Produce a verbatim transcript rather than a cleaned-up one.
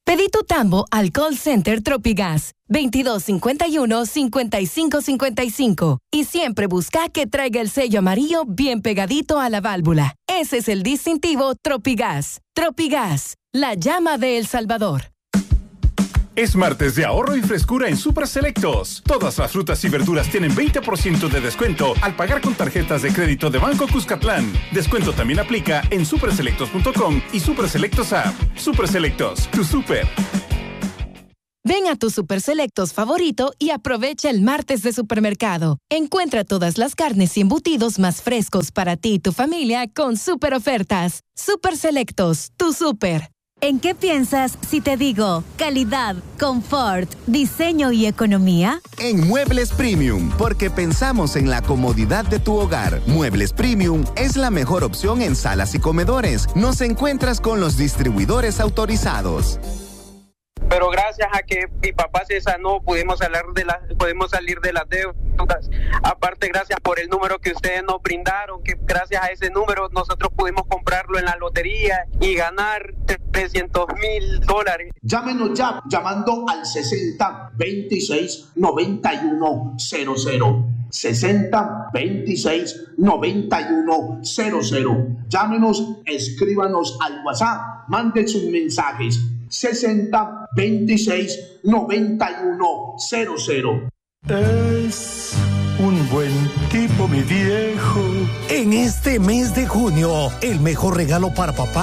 Pedí tu tambo al call center Tropigas veintidós cincuenta y uno, cincuenta y cinco cincuenta y cinco y siempre busca que traiga el sello amarillo bien pegadito a la válvula. Ese es el distintivo Tropigas. Tropigas, la llama de El Salvador. Es martes de ahorro y frescura en Super Selectos. Todas las frutas y verduras tienen veinte por ciento de descuento al pagar con tarjetas de crédito de Banco Cuscatlán. Descuento también aplica en super selectos punto com y Super Selectos App. Super Selectos, tu super. Ven a tu Super Selectos favorito y aprovecha el martes de supermercado. Encuentra todas las carnes y embutidos más frescos para ti y tu familia con super ofertas. Super Selectos, tu super. ¿En qué piensas si te digo calidad, confort, diseño y economía? En Muebles Premium, porque pensamos en la comodidad de tu hogar. Muebles Premium es la mejor opción en salas y comedores. Nos encuentras con los distribuidores autorizados. Pero gracias a que mi papá se sanó, pudimos salir de las, podemos salir de las deudas. Aparte, gracias por el número que ustedes nos brindaron, que gracias a ese número nosotros pudimos comprarlo en la lotería y ganar trescientos mil dólares. Llámenos ya, llamando al sesenta veintiséis noventa y uno cero cero. sesenta veintiséis noventa y uno cero cero. Llámenos, escríbanos al WhatsApp, manden sus mensajes. sesenta veintiséis noventa y uno cero cero. Es un buen tipo, mi viejo. En este mes de junio, el mejor regalo para papá